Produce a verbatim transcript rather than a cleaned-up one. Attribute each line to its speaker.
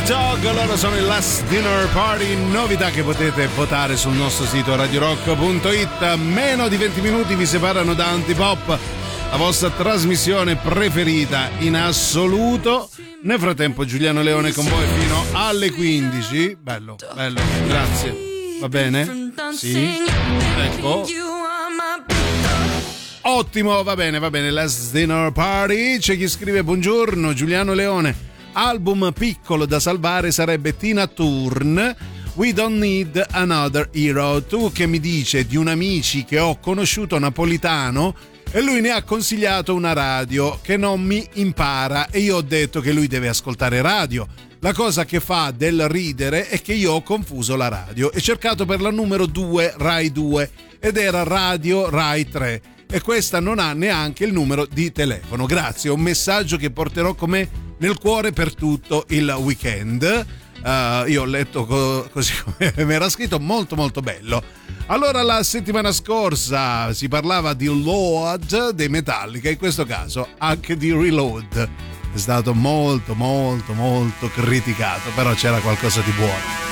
Speaker 1: Dog, loro sono il Last Dinner Party, novità che potete votare sul nostro sito radio rock punto it. Meno di venti minuti vi separano da Antipop, la vostra trasmissione preferita in assoluto. Nel frattempo Giuliano Leone con voi fino alle quindici. Bello, bello, grazie. Va bene? Sì. Ecco. Ottimo, va bene, va bene. Last Dinner Party. C'è chi scrive: buongiorno Giuliano Leone. Album piccolo da salvare sarebbe Tina Turner, We Don't Need Another Hero. Tu che mi dice di un amici che ho conosciuto napolitano e lui ne ha consigliato una radio che non mi impara e io ho detto che lui deve ascoltare radio. La cosa che fa del ridere è che io ho confuso la radio e cercato per la numero due Rai due ed era Radio Rai tre e questa non ha neanche il numero di telefono. Grazie, un messaggio che porterò con me nel cuore per tutto il weekend. Uh, io ho letto co- così come mi era scritto, molto molto bello. Allora, la settimana scorsa si parlava di Load dei Metallica, in questo caso anche di Reload. È stato molto molto molto criticato, però c'era qualcosa di buono.